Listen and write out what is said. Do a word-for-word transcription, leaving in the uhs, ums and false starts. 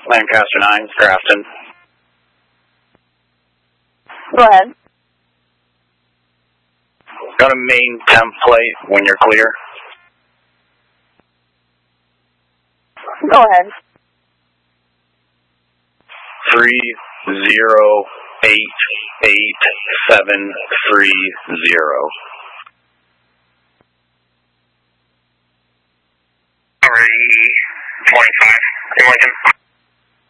Lancaster nine, Grafton. Go ahead. Got a main template when you're clear. Go ahead. Three zero eight eight seven three zero. Three twenty-five. Lincoln.